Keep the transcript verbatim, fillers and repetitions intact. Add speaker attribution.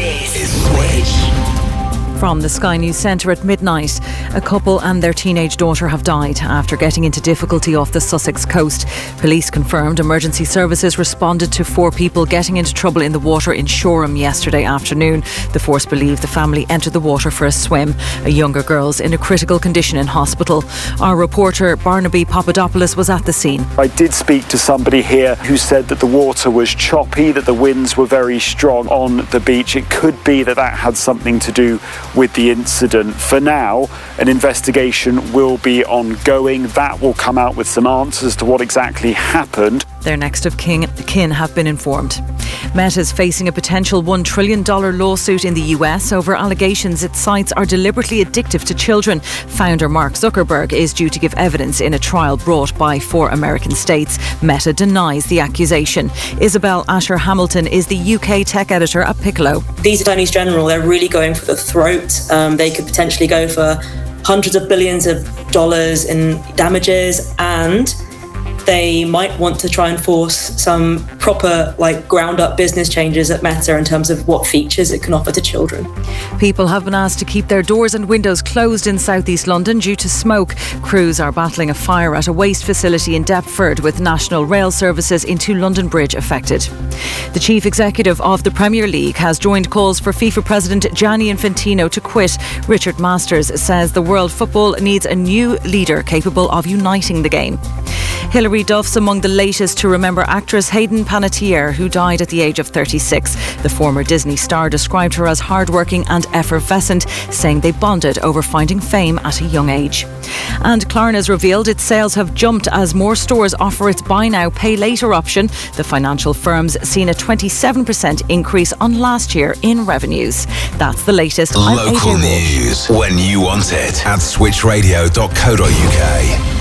Speaker 1: This is Switch.
Speaker 2: From the Sky News Centre at midnight, a couple and their teenage daughter have died after getting into difficulty off the Sussex coast. Police confirmed emergency services responded to four people getting into trouble in the water in Shoreham yesterday afternoon. The force believe the family entered the water for a swim. A younger girl's in a critical condition in hospital. Our reporter Barnaby Papadopoulos was at the scene.
Speaker 3: I did speak to somebody here who said that the water was choppy, that the winds were very strong on the beach. It could be that that had something to do with the incident. For now, an investigation will be ongoing. That will come out with some answers to what exactly happened.
Speaker 2: Their next of kin, kin have been informed. Meta is facing a potential one trillion dollars lawsuit in the U S over allegations its sites are deliberately addictive to children. Founder Mark Zuckerberg is due to give evidence in a trial brought by four American states. Meta denies the accusation. Isabel Asher Hamilton is the U K tech editor at Piccolo.
Speaker 4: These attorneys general, they're really going for the throat. Um, they could potentially go for hundreds of billions of dollars in damages, and they might want to try and force some proper, like, ground-up business changes at Meta in terms of what features it can offer to children.
Speaker 2: People have been asked to keep their doors and windows closed in southeast London due to smoke. Crews are battling a fire at a waste facility in Deptford, with national rail services into London Bridge affected. The chief executive of the Premier League has joined calls for FIFA President Gianni Infantino to quit. Richard Masters says the world football needs a new leader capable of uniting the game. Hilary Duff's among the latest to remember actress Hayden Panettiere, who died at the age of thirty-six. The former Disney star described her as hardworking and effervescent, saying they bonded over finding fame at a young age. And Klarna's revealed its sales have jumped as more stores offer its buy now, pay later option. The financial firm's seen a twenty-seven percent increase on last year in revenues. That's the latest.
Speaker 1: Local news when you want it at switch radio dot co dot uk.